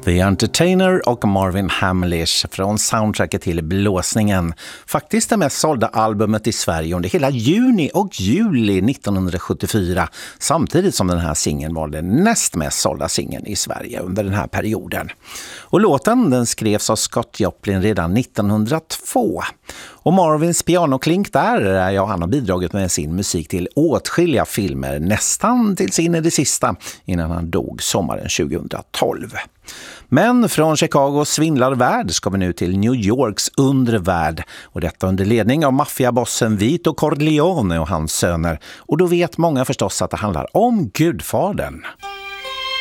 The Entertainer och Marvin Hamlish från soundtracket till Blåsningen. Faktiskt det mest sålda albumet i Sverige under hela juni och juli 1974. Samtidigt som den här singeln var den näst mest sålda singeln i Sverige under den här perioden. Och låten den skrevs av Scott Joplin redan 1902. Och Marvins pianoklink där, ja, han har bidragit med sin musik till åtskilliga filmer, nästan till in i det sista, innan han dog sommaren 2012. Men från Chicagos svindlarvärld ska vi nu till New Yorks undre värld, och detta under ledning av maffiabossen Vito Corleone och hans söner. Och då vet många förstås att det handlar om Gudfadern.